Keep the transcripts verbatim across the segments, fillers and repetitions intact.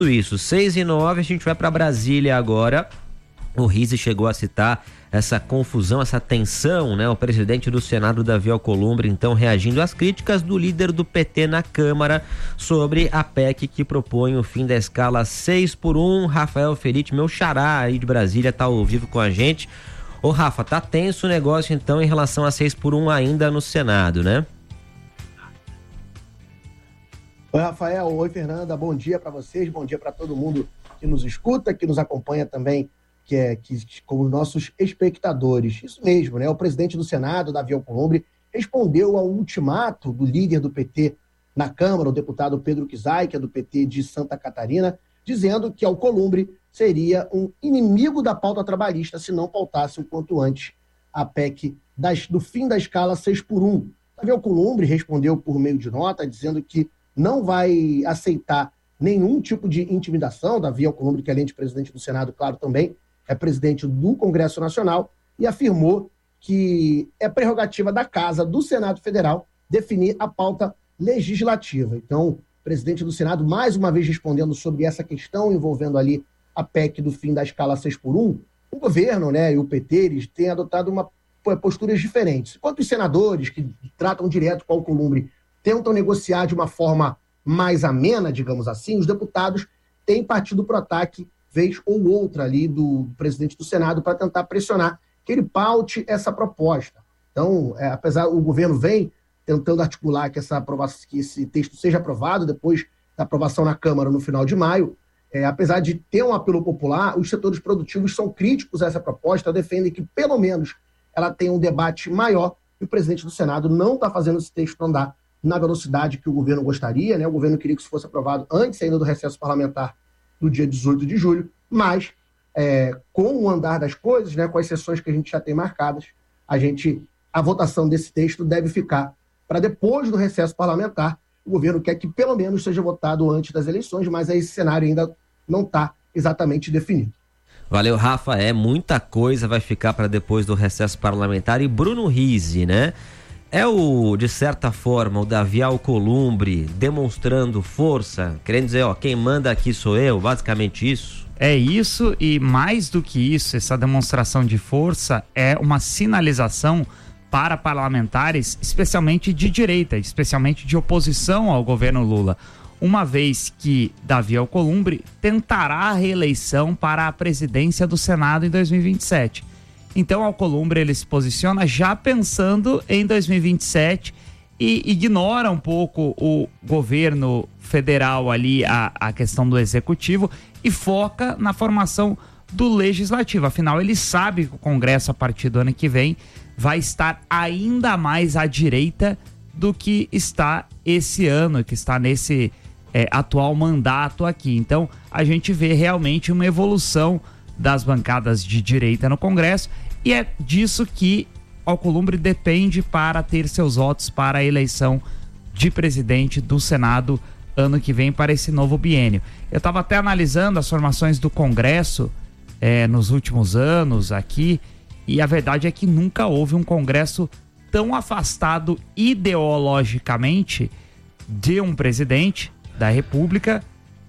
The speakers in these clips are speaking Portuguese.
Isso, seis e nove, a gente vai para Brasília agora. O Rizzi chegou a citar essa confusão, essa tensão, né? O presidente do Senado, Davi Alcolumbre, então reagindo às críticas do líder do P T na Câmara sobre a P E C que propõe o fim da escala seis por um. Rafael Feriti, meu xará aí de Brasília, tá ao vivo com a gente. Ô Rafa, tá tenso o negócio então em relação a seis por um ainda no Senado, né? Oi, Rafael. Oi, Fernanda. Bom dia para vocês, bom dia para todo mundo que nos escuta, que nos acompanha também, que é que, como nossos espectadores. Isso mesmo, né? O presidente do Senado, Davi Alcolumbre, respondeu ao ultimato do líder do P T na Câmara, o deputado Pedro Kizai, que é do P T de Santa Catarina, dizendo que Alcolumbre seria um inimigo da pauta trabalhista se não pautasse o quanto antes a P E C das, do fim da escala seis por um. Davi Alcolumbre respondeu por meio de nota, dizendo que não vai aceitar nenhum tipo de intimidação. Davi Alcolumbre, que além de presidente do Senado, claro, também é presidente do Congresso Nacional, e afirmou que é prerrogativa da Casa do Senado Federal definir a pauta legislativa. Então, o presidente do Senado, mais uma vez respondendo sobre essa questão envolvendo ali a P E C do fim da escala seis por um, o governo, né, e o P T, eles têm adotado uma, posturas diferentes. Enquanto os senadores, que tratam direto com o Alcolumbre, tentam negociar de uma forma mais amena, digamos assim, os deputados têm partido pro ataque, vez ou outra ali, do presidente do Senado para tentar pressionar que ele paute essa proposta. Então, é, apesar o governo vem tentando articular que, essa aprovação, que esse texto seja aprovado depois da aprovação na Câmara no final de maio, é, apesar de ter um apelo popular, os setores produtivos são críticos a essa proposta, defendem que, pelo menos, ela tenha um debate maior, e o presidente do Senado não está fazendo esse texto andar na velocidade que o governo gostaria, né? O governo queria que isso fosse aprovado antes ainda do recesso parlamentar do dia dezoito de julho, mas é, com o andar das coisas, né, com as sessões que a gente já tem marcadas, a, gente, a votação desse texto deve ficar para depois do recesso parlamentar. O governo quer que pelo menos seja votado antes das eleições, mas esse cenário ainda não está exatamente definido. Valeu, Rafa. É muita coisa, vai ficar para depois do recesso parlamentar. E Bruno Rizzi, né? É o, de certa forma, o Davi Alcolumbre demonstrando força, querendo dizer, ó, quem manda aqui sou eu, basicamente isso? É isso, e mais do que isso, essa demonstração de força é uma sinalização para parlamentares, especialmente de direita, especialmente de oposição ao governo Lula, uma vez que Davi Alcolumbre tentará a reeleição para a presidência do Senado em dois mil e vinte e sete. Então, Alcolumbre, ele se posiciona já pensando em dois mil e vinte e sete e ignora um pouco o governo federal ali, a, a questão do executivo, e foca na formação do legislativo. Afinal, ele sabe que o Congresso, a partir do ano que vem, vai estar ainda mais à direita do que está esse ano, que está nesse é, atual mandato aqui. Então, a gente vê realmente uma evolução das bancadas de direita no Congresso, e é disso que Alcolumbre depende para ter seus votos para a eleição de presidente do Senado ano que vem, para esse novo biênio. Eu estava até analisando as formações do Congresso é, nos últimos anos aqui, e a verdade é que nunca houve um Congresso tão afastado ideologicamente de um presidente da República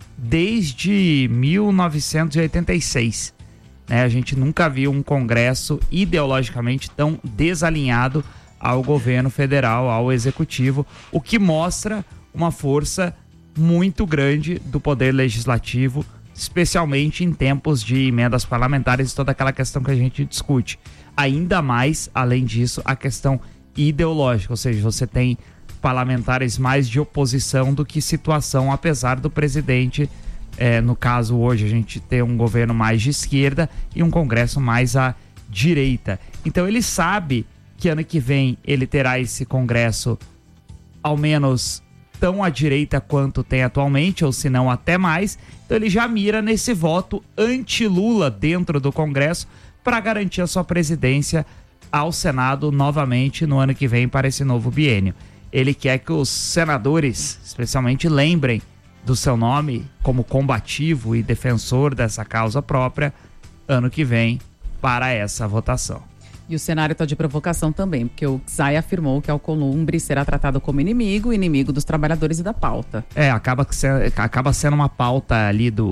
desde mil novecentos e oitenta e seis. Né? A gente nunca viu um Congresso ideologicamente tão desalinhado ao governo federal, ao executivo, o que mostra uma força muito grande do poder legislativo, especialmente em tempos de emendas parlamentares e toda aquela questão que a gente discute. Ainda mais, além disso, a questão ideológica, ou seja, você tem parlamentares mais de oposição do que situação, apesar do presidente, é, no caso hoje a gente ter um governo mais de esquerda e um Congresso mais à direita. Então ele sabe que ano que vem ele terá esse Congresso ao menos tão à direita quanto tem atualmente, ou se não até mais. Então ele já mira nesse voto anti-Lula dentro do Congresso para garantir a sua presidência ao Senado novamente no ano que vem para esse novo biênio. Ele quer que os senadores, especialmente, lembrem do seu nome como combativo e defensor dessa causa própria ano que vem para essa votação. E o cenário está de provocação também, porque o Zay afirmou que a Alcolumbre será tratado como inimigo, inimigo dos trabalhadores e da pauta. É, acaba, acaba sendo uma pauta ali do,